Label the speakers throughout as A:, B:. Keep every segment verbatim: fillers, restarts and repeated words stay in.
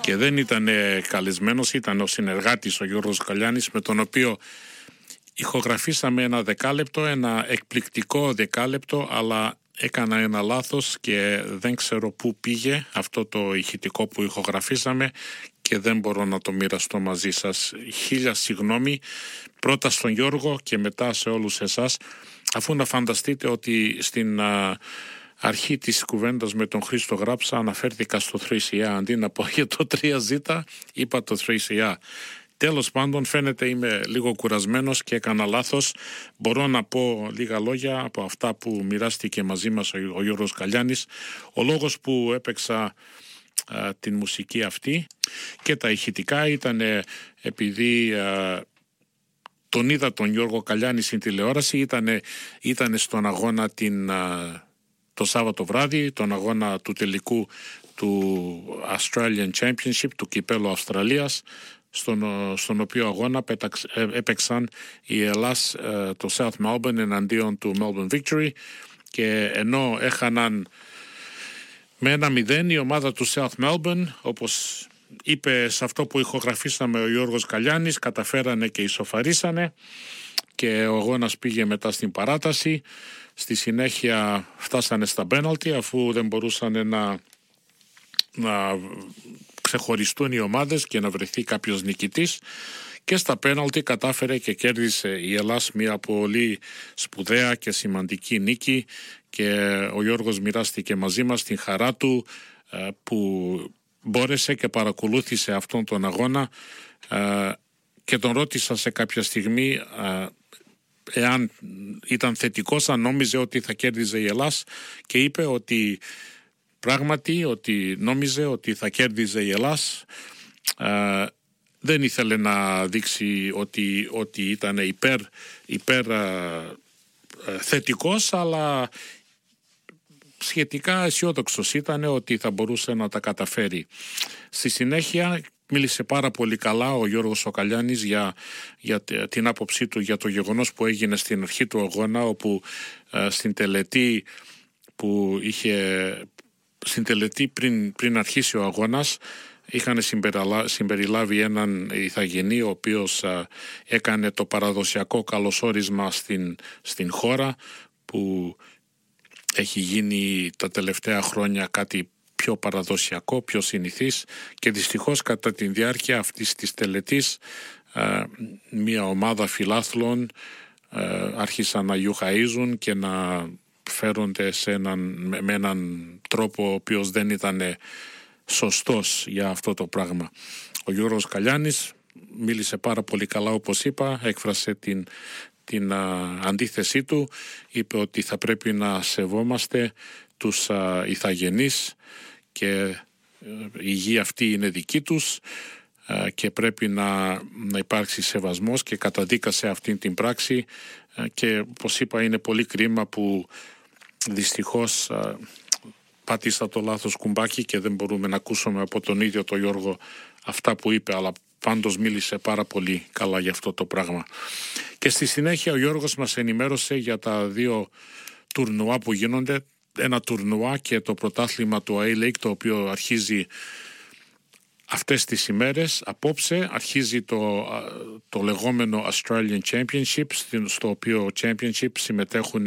A: και δεν ήταν καλεσμένος, ήταν ο συνεργάτης ο Γιώργος Καλιάνης, με τον οποίο ηχογραφήσαμε ένα δεκάλεπτο, ένα εκπληκτικό δεκάλεπτο, αλλά έκανα ένα λάθος και δεν ξέρω πού πήγε αυτό το ηχητικό που ηχογραφήσαμε και δεν μπορώ να το μοιραστώ μαζί σας. Χίλια συγγνώμη, πρώτα στον Γιώργο και μετά σε όλους εσάς, αφού να φανταστείτε ότι στην α, αρχή της κουβέντας με τον Χρήστο Γράψα αναφέρθηκα στο θρι σι έι, αντί να πω για το τρία ζέτα είπα το θρι σι έι. Τέλος πάντων, φαίνεται είμαι λίγο κουρασμένος και έκανα λάθος. Μπορώ να πω λίγα λόγια από αυτά που μοιράστηκε μαζί μας ο Γιώργος Καλιάνης. Ο λόγος που έπαιξα α, την μουσική αυτή και τα ηχητικά ήταν επειδή α, τον είδα τον Γιώργο Καλιάνη στην τηλεόραση, ήταν ήτανε στον αγώνα την, α, το Σάββατο βράδυ, τον αγώνα του τελικού του Australian Championship, του κυπέλλου Αυστραλίας, Στον, στον οποίο αγώνα πέταξ, ε, έπαιξαν η Ελλάς ε, το South Melbourne εναντίον του Melbourne Victory, και ενώ έχαναν με ένα μηδέν η ομάδα του South Melbourne, όπως είπε σε αυτό που ηχογραφήσαμε ο Γιώργος Καλιάνης, καταφέρανε και ισοφαρίσανε και ο αγώνας πήγε μετά στην παράταση. Στη συνέχεια φτάσανε στα πέναλτι, αφού δεν μπορούσαν να, να ξεχωριστούν οι ομάδες και να βρεθεί κάποιος νικητής, και στα πέναλτι κατάφερε και κέρδισε η Ελλάς μια πολύ σπουδαία και σημαντική νίκη, και ο Γιώργος μοιράστηκε μαζί μας την χαρά του που μπόρεσε και παρακολούθησε αυτόν τον αγώνα, και τον ρώτησα σε κάποια στιγμή εάν ήταν θετικός, αν νόμιζε ότι θα κέρδιζε η Ελλάς, και είπε ότι πράγματι ότι νόμιζε ότι θα κέρδιζε η Ελλάς. Ε, δεν ήθελε να δείξει ότι, ότι ήταν υπέρ, υπέρ ε, θετικός, αλλά σχετικά αισιόδοξος ήταν ότι θα μπορούσε να τα καταφέρει. Στη συνέχεια μίλησε πάρα πολύ καλά ο Γιώργος ο Καλιάνης για, για την άποψή του για το γεγονός που έγινε στην αρχή του αγώνα, όπου ε, στην τελετή που είχε... Στην τελετή πριν, πριν αρχίσει ο αγώνας είχαν συμπεριλάβει έναν ηθαγενή, ο οποίος α, έκανε το παραδοσιακό καλωσόρισμα στην, στην χώρα, που έχει γίνει τα τελευταία χρόνια κάτι πιο παραδοσιακό, πιο συνηθής, και δυστυχώς κατά τη διάρκεια αυτής της τελετής α, μια ομάδα φιλάθλων α, άρχισαν να γιουχαΐζουν και να φέρονται σε έναν, με έναν τρόπο ο οποίος δεν ήταν σωστός για αυτό το πράγμα. Ο Γιώργος Καλιάνης μίλησε πάρα πολύ καλά, όπως είπα, έκφρασε την, την α, αντίθεσή του, είπε ότι θα πρέπει να σεβόμαστε τους α, ηθαγενείς και η γη αυτή είναι δική τους α, και πρέπει να, να υπάρξει σεβασμός, και καταδίκασε αυτή την πράξη, α, και όπως είπα είναι πολύ κρίμα που δυστυχώς α, πάτησα το λάθος κουμπάκι και δεν μπορούμε να ακούσουμε από τον ίδιο τον Γιώργο αυτά που είπε, αλλά πάντως μίλησε πάρα πολύ καλά για αυτό το πράγμα. Και στη συνέχεια ο Γιώργος μας ενημέρωσε για τα δύο τουρνουά που γίνονται, ένα τουρνουά και το πρωτάθλημα του A-League, το οποίο αρχίζει αυτές τις ημέρες. Απόψε αρχίζει το, το λεγόμενο Australian Championship, στο οποίο Championship συμμετέχουν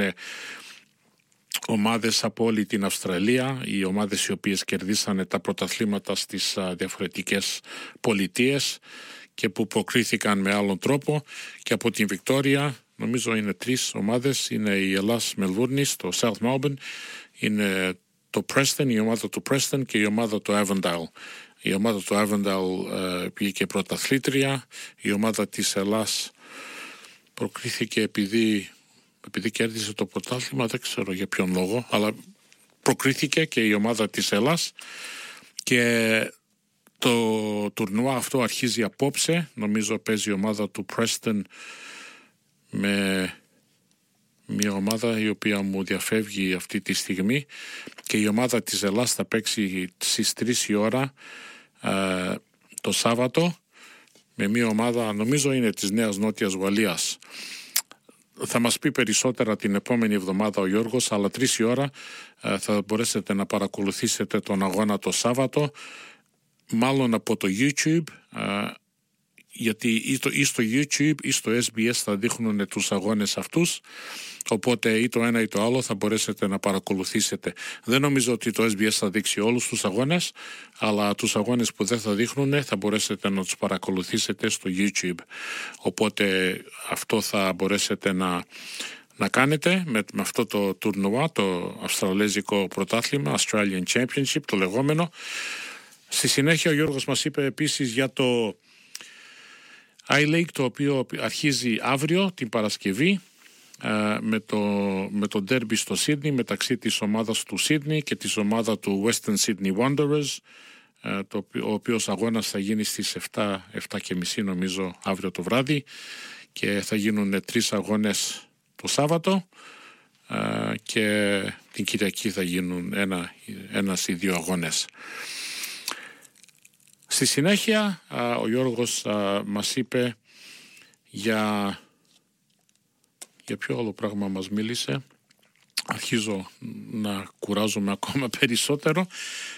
A: ομάδες από όλη την Αυστραλία, οι ομάδες οι οποίες κερδίσανε τα πρωταθλήματα στις α, διαφορετικές πολιτείες και που προκρίθηκαν με άλλον τρόπο. Και από την Βικτόρια νομίζω είναι τρεις ομάδες, είναι η Ελλάς Μελβούρνης, το South Melbourne, είναι το Preston, η ομάδα του Preston, και η ομάδα του Avondale. Η ομάδα του Avondale ε, πήγε πρωταθλήτρια, η ομάδα της Ελλάς προκρίθηκε επειδή επειδή κέρδισε το πρωτάθλημα, δεν ξέρω για ποιον λόγο, αλλά προκρίθηκε και η ομάδα της Ελλάς, και το τουρνουά αυτό αρχίζει απόψε. Νομίζω παίζει η ομάδα του Preston με μια ομάδα η οποία μου διαφεύγει αυτή τη στιγμή, και η ομάδα της Ελλάς θα παίξει στις τρεις η ώρα ε, το Σάββατο με μια ομάδα, νομίζω είναι της Νέας Νότιας Γαλλίας. Θα μας πει περισσότερα την επόμενη εβδομάδα ο Γιώργος, αλλά τρεις η ώρα ε, θα μπορέσετε να παρακολουθήσετε τον αγώνα το Σάββατο. μάλλον από το YouTube, α, γιατί ή, το, ή στο YouTube ή στο ες μπι ες θα δείχνουν τους αγώνες αυτούς, οπότε ή το ένα ή το άλλο θα μπορέσετε να παρακολουθήσετε. Δεν νομίζω ότι το ες μπι ες θα δείξει όλους τους αγώνες, αλλά τους αγώνες που δεν θα δείχνουν θα μπορέσετε να τους παρακολουθήσετε στο YouTube. Οπότε αυτό θα μπορέσετε να, να κάνετε με, με αυτό το τουρνουά, το αυστραλέζικο πρωτάθλημα, Australian Championship, το λεγόμενο. Στη συνέχεια ο Γιώργος μας είπε επίσης για το I-League, το οποίο αρχίζει αύριο την Παρασκευή με το, με το derby στο Σίδνεϊ, μεταξύ της ομάδας του Σίδνεϊ και της ομάδα του Western Sydney Wanderers, το, ο οποίος αγώνας θα γίνει στις επτά, επτά και μισή νομίζω αύριο το βράδυ, και θα γίνουν τρεις αγώνες το Σάββατο και την Κυριακή θα γίνουν ένα, ένας ή δύο αγώνες. Στη συνέχεια ο Γιώργος μας είπε για, για ποιο άλλο πράγμα μας μίλησε. Αρχίζω να κουράζομαι ακόμα περισσότερο.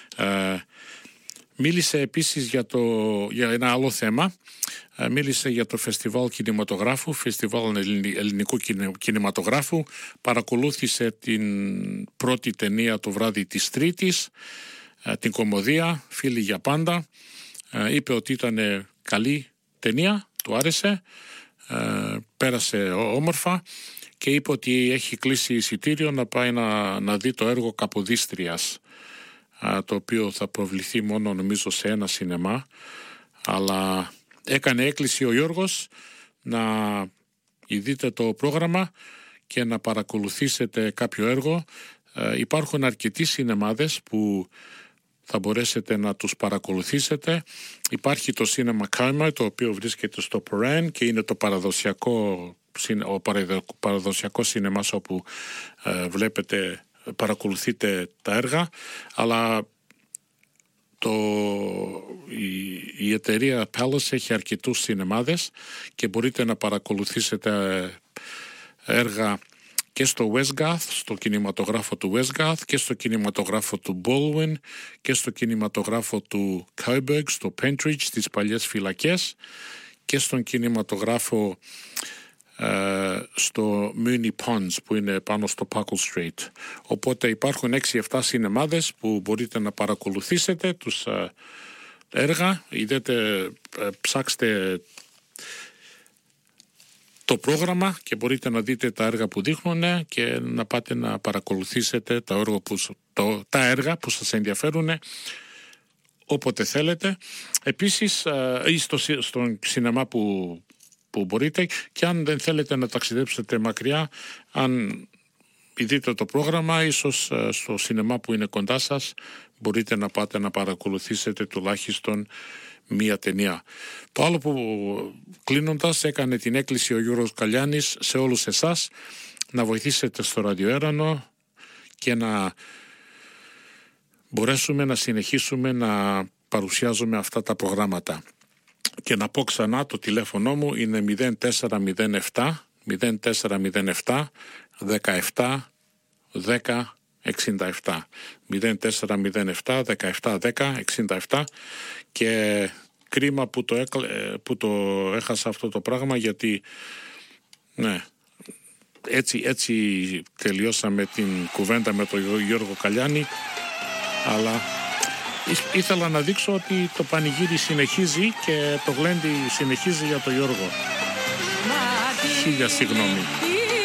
A: Μίλησε επίσης για, το, για ένα άλλο θέμα. Μίλησε για το φεστιβάλ κινηματογράφου, φεστιβάλ ελληνικού κινηματογράφου. Παρακολούθησε την πρώτη ταινία το βράδυ της Τρίτης, την Κομμωδία, Φίλοι για πάντα. Είπε ότι ήταν καλή ταινία, του άρεσε, πέρασε όμορφα και είπε ότι έχει κλείσει εισιτήριο να πάει να, να δει το έργο Καποδίστριας, το οποίο θα προβληθεί μόνο νομίζω σε ένα σινεμά, αλλά έκανε έκκληση ο Γιώργος να δείτε το πρόγραμμα και να παρακολουθήσετε κάποιο έργο. Υπάρχουν αρκετοί σινεμάδες που θα μπορέσετε να τους παρακολουθήσετε. Υπάρχει το Cinema Karma, το οποίο βρίσκεται στο Prahran και είναι το παραδοσιακό, ο παραδοσιακό σινεμάς όπου ε, βλέπετε, παρακολουθείτε τα έργα, αλλά το, η, η εταιρεία Palace έχει αρκετούς σινεμάδες και μπορείτε να παρακολουθήσετε έργα και στο Westgarth, στο κινηματογράφο του Westgarth, και στο κινηματογράφο του Baldwin και στο κινηματογράφο του Coburg, στο Pentridge, στις παλιές φυλακές, και στον κινηματογράφο ε, στο Moonee Ponds που είναι πάνω στο Puckle Street. Οπότε υπάρχουν έξι εφτά σινεμάδες που μπορείτε να παρακολουθήσετε τους ε, έργα. Είδετε, ε, ψάξτε το πρόγραμμα και μπορείτε να δείτε τα έργα που δείχνουν και να πάτε να παρακολουθήσετε τα έργα που, το, τα έργα που σας ενδιαφέρουν όποτε θέλετε. Επίσης, ή στο, στον σινεμά που, που μπορείτε, και αν δεν θέλετε να ταξιδέψετε μακριά, αν δείτε το πρόγραμμα, ίσως στο σινεμά που είναι κοντά σας μπορείτε να πάτε να παρακολουθήσετε τουλάχιστον μία ταινία. Το άλλο που, κλείνοντας, έκανε την έκκληση ο Γιώργος Καλιάνης σε όλους εσάς να βοηθήσετε στο ραδιοέρανο και να μπορέσουμε να συνεχίσουμε να παρουσιάζουμε αυτά τα προγράμματα. Και να πω ξανά, το τηλέφωνο μου είναι μηδέν τέσσερα μηδέν επτά μηδέν τέσσερα μηδέν επτά δεκαεπτά δέκα εξήντα επτά μηδέν τέσσερα μηδέν επτά δεκαεπτά δέκα εξήντα επτά. Και κρίμα που το, έκλε, που το έχασα αυτό το πράγμα, γιατί ναι, έτσι, έτσι τελειώσαμε την κουβέντα με τον Γιώργο Καλιάνη, αλλά ήθελα να δείξω ότι το πανηγύρι συνεχίζει και το γλέντι συνεχίζει για τον Γιώργο. Χίλια συγγνώμη.